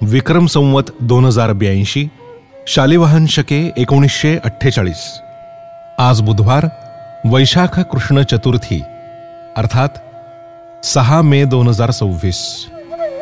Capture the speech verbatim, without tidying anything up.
विक्रम संवत दोन हजार ब्याऐंशी, शालिवाहन शके एकोणीसशे अठ्ठेचाळीस. आज बुधवार, वैशाख कृष्ण चतुर्थी, अर्थात सहा मे दोन हजार सव्वीस.